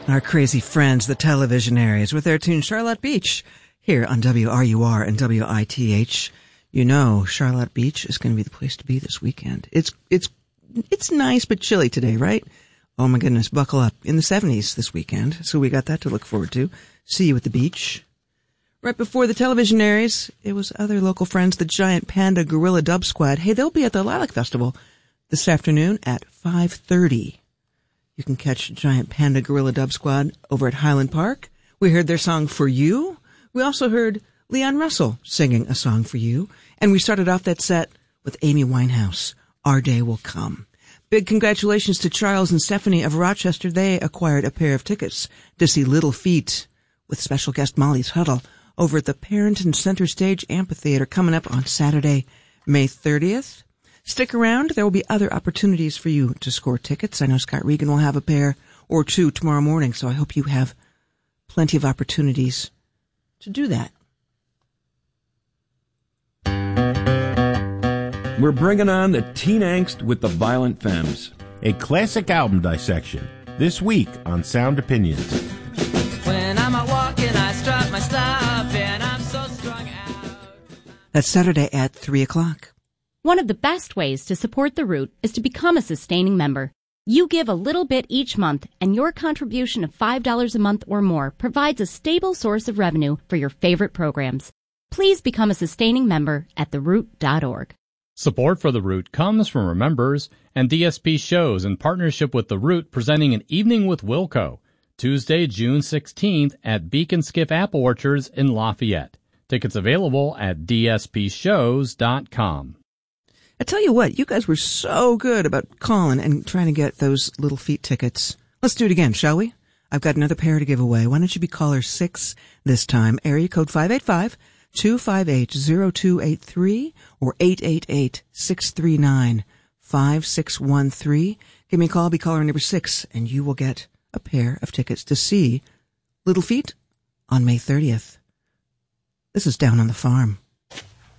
Our crazy friends, the Televisionaries, with their tune Charlotte Beach, here on WRUR and WITH. You know, Charlotte Beach is going to be the place to be this weekend. It's nice but chilly today, right? Oh my goodness, buckle up. In the 70s this weekend, so we got that to look forward to. See you at the beach. Right before the Televisionaries, it was other local friends, the Giant Panda Gorilla Dub Squad. Hey, they'll be at the Lilac Festival this afternoon at 5:30. You can catch Giant Panda Gorilla Dub Squad over at Highland Park. We heard their song For You. We also heard Leon Russell singing a song for you. And we started off that set with Amy Winehouse, Our Day Will Come. Big congratulations to Charles and Stephanie of Rochester. They acquired a pair of tickets to see Little Feat with special guest Molly Tuttle over at the Parenton Center Stage Amphitheater coming up on Saturday, May 30th. Stick around. There will be other opportunities for you to score tickets. I know Scott Regan will have a pair or two tomorrow morning, so I hope you have plenty of opportunities to do that. We're bringing on the teen angst with the Violent Femmes. A classic album dissection. This week on Sound Opinions. When I'm out walking, I strut my stuff, and I'm so strung out. That's Saturday at 3 o'clock. One of the best ways to support The Root is to become a sustaining member. You give a little bit each month, and your contribution of $5 a month or more provides a stable source of revenue for your favorite programs. Please become a sustaining member at theroot.org. Support for The Root comes from our members and DSP shows in partnership with The Root presenting an Evening with Wilco, Tuesday, June 16th at Beacon Skiff Apple Orchards in Lafayette. Tickets available at dspshows.com. I tell you what, you guys were so good about calling and trying to get those Little Feat tickets. Let's do it again, shall we? I've got another pair to give away. Why don't you be caller 6 this time? Area code 585-258-0283 or 888-639-5613. Give me a call, be caller number 6, and you will get a pair of tickets to see Little Feat on May 30th. This is Down on the Farm.